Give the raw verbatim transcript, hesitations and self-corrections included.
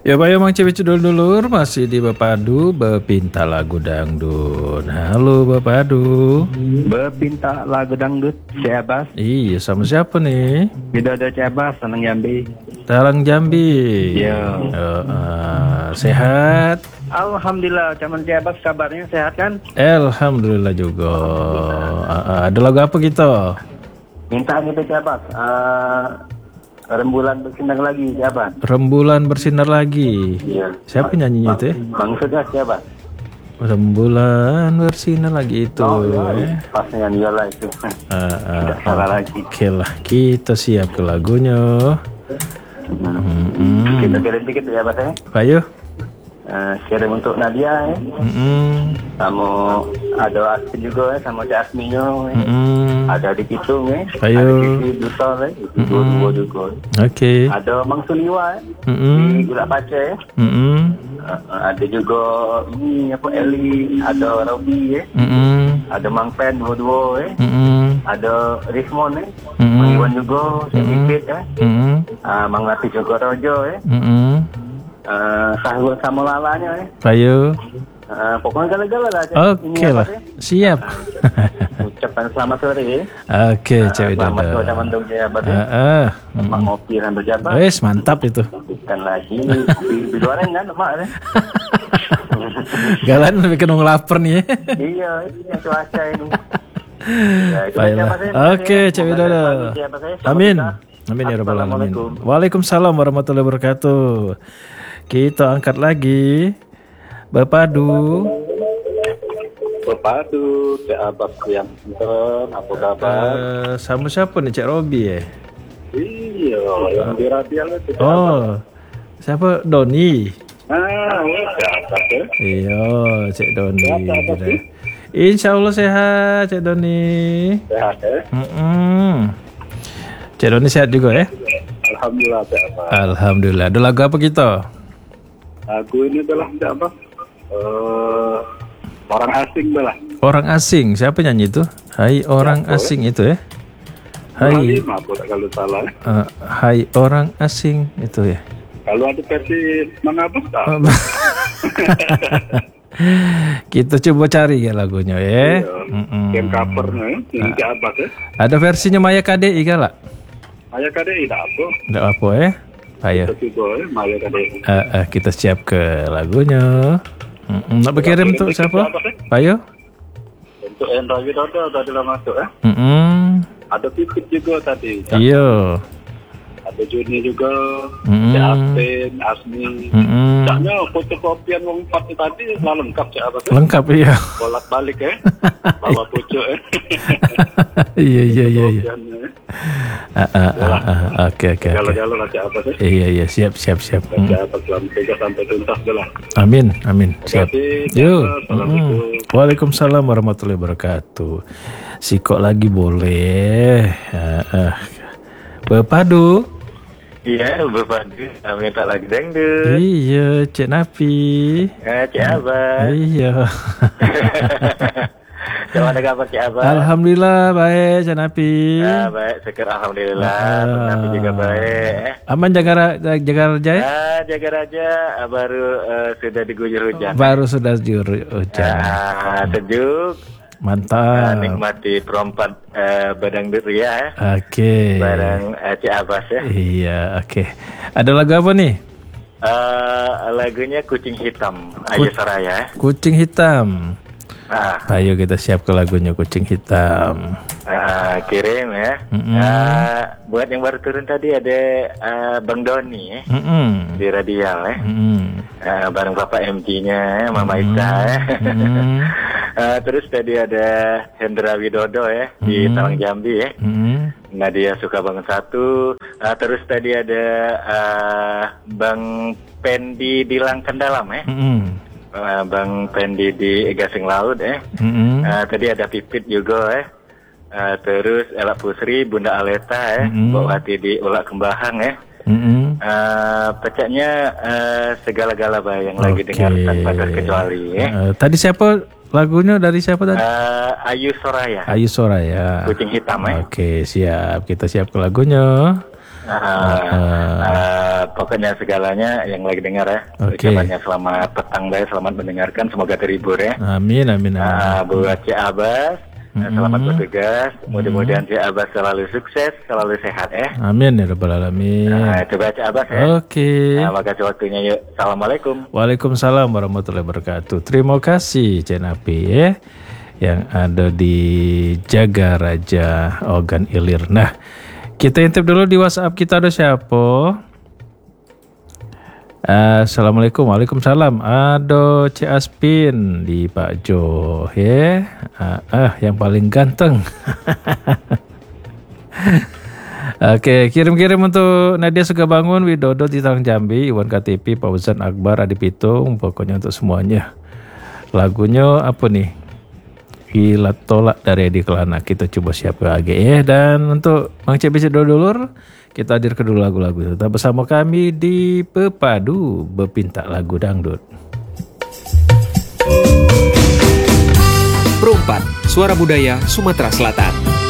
Ya Pak Mang Cewek Cudul Dulur masih di Bapak Adu Bepinta Lagu Dangdut. Halo Bapak Adu. Bepinta Lagu Dangdut, Cik Abbas. Iya, sama siapa nih? Bidodo Cik Abbas, Senang Jambi. Talang Jambi. Iya. Uh, uh, sehat? Alhamdulillah, cuman Cik Abbas kabarnya sehat kan? Alhamdulillah juga. Uh, uh, ada lagu apa kita? Minta gitu Cik Abbas. Uh, Rembulan bersinar lagi, siapa? Rembulan bersinar lagi. Iya. Siapa nyanyinya itu ya? Bang Sudah, siapa? Rembulan bersinar lagi itu. Oh, iya. Ya. Pas nyanyi lah itu. Uh, uh, Tidak salah uh, lagi. Oke lah, kita siap ke lagunya. Hmm. Mm-mm. Kita kirim dikit ya, Pak ya. Ayo. Uh, kirim untuk Nadia ya. Mm-mm. Kamu ada Asmi juga ya, sama Cak Asminyo ya. Mm-mm. Ada di Kitung ya. Ayo. Ada di Duta ya. Itu dua-dua juga. Oke. Ada Mang Suliwa ya. Mm-mm. Di Gulak Pace ya. Mm-mm. Uh, ada juga ini apa Eli, ada Robi ya. Mm-mm. Ada Mang Pen dua-dua ya. Mm-mm. Ada Rismon ya. Mm-mm. Mang Iwan juga, sedikit ya. Mm-mm. Uh, Mang Lati juga Rojo ya. Mm-mm. Uh, Sahul sama lalanya ya. Ayo. Uh, pokoknya gala-gala lah. Oke lah. Siap. Ucapkan selamat sore ya. Oke, cewek Selamat dada. sore teman dong jabat ya. Heeh. Mak ngopi sambil jabat. Wes, mantap itu. Bukan lagi di, di luar kan mak ya. Galan bikin orang lapar nih ya. Iya, ini cuaca ini. Ya, itu Baiklah. aja, Mas, ya. Oke, cewek Semoga dada. selalu jabat ya. Selamat Amin. kita. Amin ya rabbal alamin. Assalamualaikum. Waalaikumsalam warahmatullahi wabarakatuh. Kita angkat lagi. Bapak Du. Bapak tuh Cik Abbas yang pinter, apa kabar? Eh, sama siapa nih, Cik Robi ya? Iya, yang di radial itu. Oh. Siapa? Doni. Ah, Cik Abbas ya. Iya, Cik Doni. Sehat, apa sih? Insya Allah sehat, Cik Doni. Sehat ya. Mm-mm. Cik Doni sehat juga ya? Alhamdulillah Cik Abbas. Alhamdulillah. Ada lagu apa kita? Lagu ini adalah Cik Abbas. Eh, orang asing adalah. Orang asing. Siapa nyanyi itu? Hai orang Siapa, asing itu ya? Hai. Lima aku tak kalau salah. eh, hai orang asing itu ya. Kalau ada versi mengapa tak? Oh, kita coba cari ya lagunya ya. Mm-mm. Yang covernya ya, yang Cik Abbas ya. Ada versinya Maya K D I galak? Maya K D I tak apa. Enggak apa ya? Ayo. Itu juga ya, Maya K D I. Eh, eh, kita siap ke lagunya. Mm-mm. Nak berkirim untuk siapa? Ayo. Untuk Endra Widodo tadi lah masuk ya. Mm-mm. Ada Pipit juga tadi. Iya. Ada Juni juga. Mm-mm. Cik Apin, Asmi. Mm-mm. Caknya fotokopian wong empat itu tadi lah lengkap Cik Abbas ya. Lengkap iya. Bolak balik ya. Bawa pucuk ya. Iya iya iya iya. Fotokopiannya, ya. Ah, ah, ah, ah. Oke oke oke. Jalan-jalan lah Cik Abbas ya. Iya iya siap siap siap. Cik Mm. Abbas selamat tiga sampai tuntas dah lah. Amin amin siap. Terima kasih, Yuk. Cik Abbas. Assalamualaikum. Mm. Waalaikumsalam warahmatullahi wabarakatuh. Sikok lagi boleh. Ah, ah. Berpadu. Iya, Bapak minta lagi dangdut. Iya, Cik Nafi. Eh, Cik Abbas. Iya. Gimana kabar Cik Abbas? Alhamdulillah baik, Cik Nafi. Ah, baik, syukur alhamdulillah. Ah. Tapi juga baik. Aman jaga jaga raja ya? Ah, jaga raja ah, baru eh, sudah diguyur hujan. Baru sudah jujur hujan. Ah, sejuk. Ah, Mantap. nikmati perompat eh, badangdut ria ya. Oke. Bareng eh, Cik Abbas ya. Iya, oke. Ada lagu apa nih? Eh, lagunya Kucing Hitam, Ayu Soraya. Kucing Hitam. Ah, Ayo kita siap ke lagunya Kucing Hitam. ah, kirim ya. Mm-mm. Ah, buat yang baru turun tadi ada ah, Bang Doni ya. Mm-mm. Di radial ya. Mm-mm. Ah, bareng Bapak M T-nya ya, Mama Ita ya. Mm-mm. Ah, terus tadi ada Hendra Widodo ya di Mm-mm. Talang Jambi ya. Mm-mm. Nadia Suka Bangun Satu. Ah, terus tadi ada ah, Bang Pendi di Langkan Dalam ya. Mm-mm. Ah, Bang Pendi di Gasing Laut ya. Mm-mm. Ah, tadi ada Pipit juga ya. Ah, terus Ella Pusri, Bunda Aleta ya. Mm-mm. Mbak Wati di Ulak Kembahang ya. Mm-mm. Uh, pecahnya uh, segala-gala bah yang lagi Oke. dengar tanpa terkecuali ya. Eh, tadi siapa lagunya dari siapa tadi? Uh, Ayu Soraya, Ayu Soraya. Kucing Hitam ya. Oke, siap. Kita siap ke lagunya. Uh, uh, pokoknya segalanya yang lagi dengar ya. Oke. Ucapannya selamat petang deh, selamat mendengarkan, semoga terhibur ya. Amin, amin, amin. Uh, buat Cik Abbas, Mm-mm. selamat bertugas. Mudah-mudahan Cik Abbas selalu sukses, selalu sehat ya. Amin ya rabbal alamin. Uh, coba Cik Abbas ya. Oke. Nah, makasih waktunya yuk. Assalamualaikum. Waalaikumsalam warahmatullahi wabarakatuh. Terima kasih Cenapi ya, yang ada di Jagaraja Ogan Ilir. Nah, kita intip dulu di WhatsApp kita, ada siapa? Assalamualaikum, waalaikumsalam. Ada C Aspin di Pak Jo ya. Ah, ah, yang paling ganteng. Oke, kirim-kirim untuk Nadia Sukabangun, Widodo di Talang Jambi, Iwan K T P, Fauzan Akbar, Adi Pitung, pokoknya untuk semuanya. Lagunya apa nih? Gila Tolak dari Edi Kelana. Kita coba siapa lagi ya. Dan untuk Bang Cek Bisik Dulur, kita hadir ke dulu lagu-lagu. Tetap bersama kami di Pepadu Bepinta Lagu Dangdut. Perempat, Suara Budaya Sumatera Selatan.